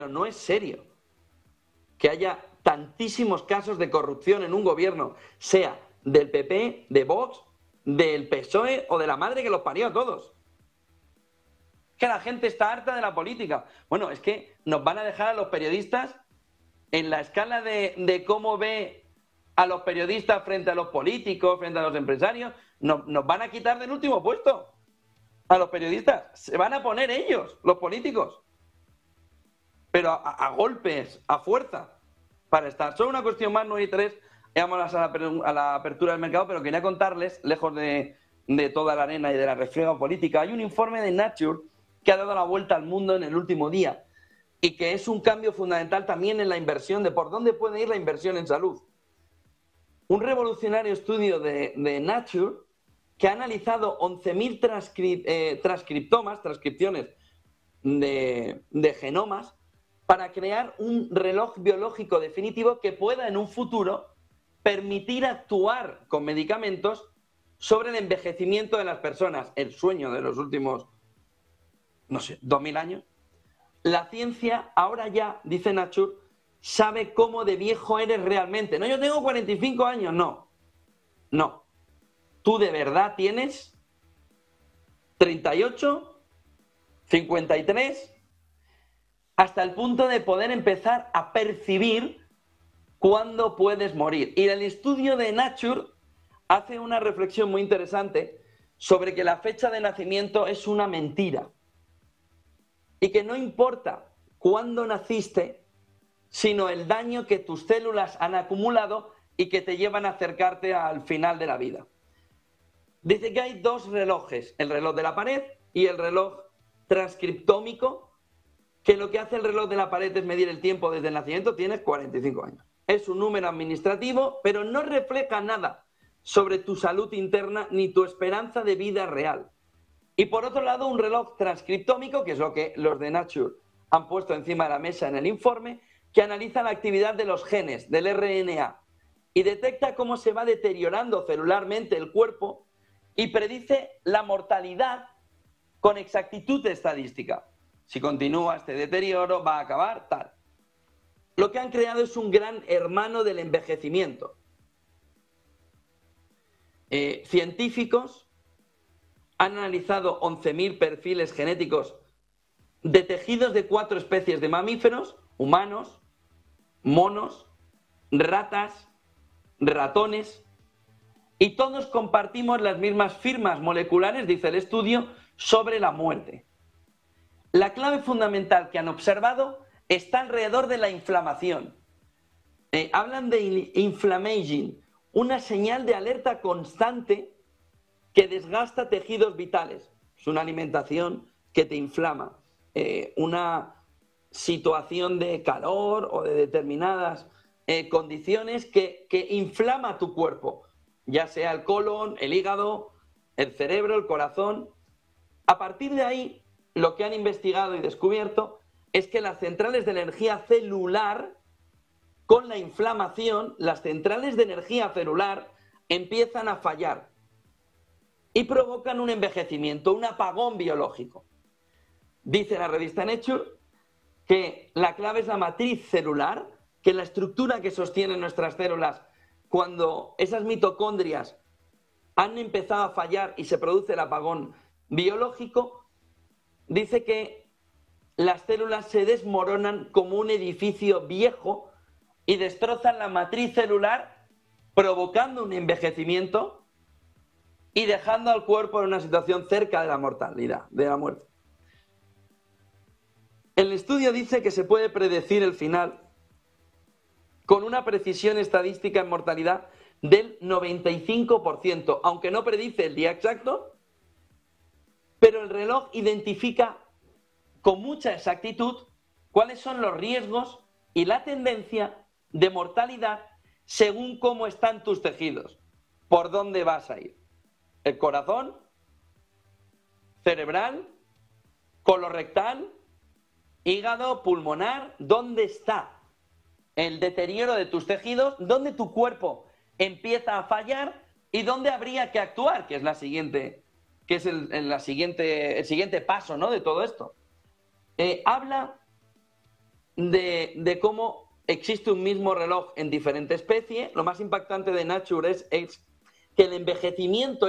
no es serio que haya tantísimos casos de corrupción en un gobierno, sea del PP, de Vox, del PSOE o de la madre que los parió a todos. Que la gente está harta de la política. Bueno, es que nos van a dejar a los periodistas en la escala de cómo ve a los periodistas frente a los políticos, frente a los empresarios, nos van a quitar del último puesto a los periodistas. Se van a poner ellos, los políticos. Pero a golpes, a fuerza, para estar. Solo una cuestión más, 9 y 3, vamos a la apertura del mercado, pero quería contarles, lejos de toda la arena y de la refriega política, hay un informe de Nature que ha dado la vuelta al mundo en el último día y que es un cambio fundamental también en la inversión, de por dónde puede ir la inversión en salud. Un revolucionario estudio de Nature que ha analizado 11.000 transcripciones de genomas para crear un reloj biológico definitivo que pueda en un futuro permitir actuar con medicamentos sobre el envejecimiento de las personas, el sueño de los últimos, no sé, 2000 años. La ciencia ahora ya, dice Nature, sabe cómo de viejo eres realmente. No, yo tengo 45 años, no. Tú de verdad tienes 38, 53, hasta el punto de poder empezar a percibir cuándo puedes morir. Y el estudio de Nature hace una reflexión muy interesante sobre que la fecha de nacimiento es una mentira. Y que no importa cuándo naciste, sino el daño que tus células han acumulado y que te llevan a acercarte al final de la vida. Dice que hay dos relojes, el reloj de la pared y el reloj transcriptómico, que lo que hace el reloj de la pared es medir el tiempo desde el nacimiento. Tienes 45 años. Es un número administrativo, pero no refleja nada sobre tu salud interna ni tu esperanza de vida real. Y por otro lado, un reloj transcriptómico, que es lo que los de Nature han puesto encima de la mesa en el informe, que analiza la actividad de los genes, del RNA, y detecta cómo se va deteriorando celularmente el cuerpo y predice la mortalidad con exactitud estadística. Si continúa este deterioro, va a acabar tal. Lo que han creado es un gran hermano del envejecimiento. Científicos han analizado 11.000 perfiles genéticos de tejidos de 4 especies de mamíferos, humanos, monos, ratas, ratones, y todos compartimos las mismas firmas moleculares, dice el estudio, sobre la muerte. La clave fundamental que han observado está alrededor de la inflamación. Hablan de inflammation, una señal de alerta constante que desgasta tejidos vitales. Es una alimentación que te inflama, una situación de calor o de determinadas condiciones que inflama tu cuerpo, ya sea el colon, el hígado, el cerebro, el corazón. A partir de ahí, lo que han investigado y descubierto es que las centrales de energía celular, con la inflamación, las centrales de energía celular empiezan a fallar y provocan un envejecimiento, un apagón biológico. Dice la revista Nature que la clave es la matriz celular, que la estructura que sostiene nuestras células, cuando esas mitocondrias han empezado a fallar y se produce el apagón biológico, dice que las células se desmoronan como un edificio viejo y destrozan la matriz celular, provocando un envejecimiento y dejando al cuerpo en una situación cerca de la mortalidad, de la muerte. El estudio dice que se puede predecir el final con una precisión estadística en mortalidad del 95%, aunque no predice el día exacto, pero el reloj identifica con mucha exactitud cuáles son los riesgos y la tendencia de mortalidad según cómo están tus tejidos, por dónde vas a ir. El corazón, cerebral, colorectal, hígado, pulmonar, ¿dónde está el deterioro de tus tejidos? ¿Dónde tu cuerpo empieza a fallar y dónde habría que actuar? Que es la siguiente, que es el siguiente paso, ¿no?, de todo esto. Habla de cómo existe un mismo reloj en diferente especie. Lo más impactante de Nature es que el envejecimiento